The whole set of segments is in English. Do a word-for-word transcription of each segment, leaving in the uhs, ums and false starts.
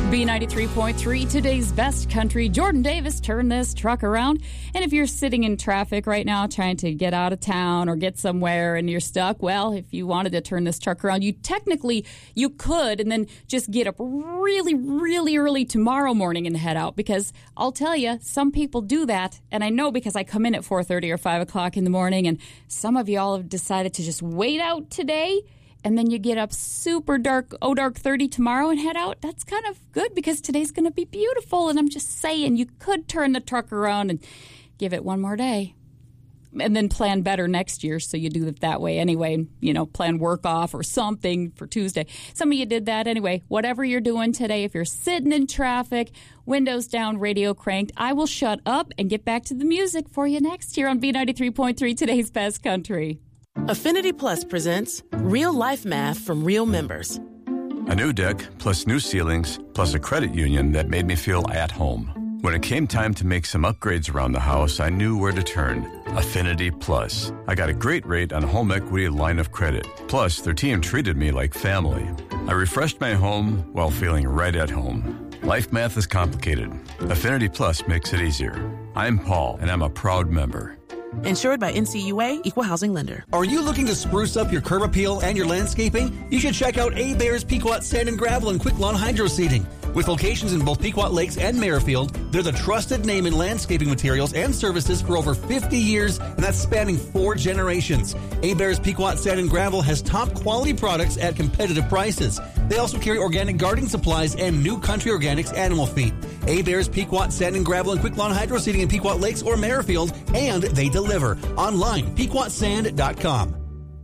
B ninety-three point three, today's best country. Jordan Davis, turn this truck around. And if you're sitting in traffic right now trying to get out of town or get somewhere and you're stuck, well, if you wanted to turn this truck around, you technically, you could, and then just get up really, really early tomorrow morning and head out. Because I'll tell you, some people do that. And I know because I come in at four thirty or five o'clock in the morning, and some of y'all have decided to just wait out today. And then you get up super dark, oh, dark thirty tomorrow and head out. That's kind of good because today's going to be beautiful. And I'm just saying you could turn the truck around and give it one more day. And then plan better next year so you do it that way anyway. You know, plan work off or something for Tuesday. Some of you did that anyway. Whatever you're doing today, if you're sitting in traffic, windows down, radio cranked, I will shut up and get back to the music for you next year on B ninety-three point three, today's best country. Affinity Plus presents Real Life Math from Real Members. A new deck, plus new ceilings, plus a credit union that made me feel at home. When it came time to make some upgrades around the house, I knew where to turn. Affinity Plus. I got a great rate on a home equity line of credit. Plus, their team treated me like family. I refreshed my home while feeling right at home. Life math is complicated. Affinity Plus makes it easier. I'm Paul, and I'm a proud member. Insured by N C U A, Equal Housing Lender. Are you looking to spruce up your curb appeal and your landscaping? You should check out Hebert's Pequot Sand and Gravel and Quick Lawn Hydro Seeding. With locations in both Pequot Lakes and Merrifield, they're the trusted name in landscaping materials and services for over fifty years, and that's spanning four generations. Hebert's Pequot Sand and Gravel has top quality products at competitive prices. They also carry organic gardening supplies and New Country Organics animal feed. Hebert's Pequot Sand and Gravel and Quick Lawn Hydro Seeding in Pequot Lakes or Merrifield, and they deliver. Online, pequot sand dot com.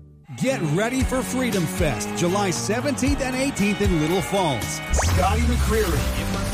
Get ready for Freedom Fest, July seventeenth and eighteenth in Little Falls. Scotty McCreery,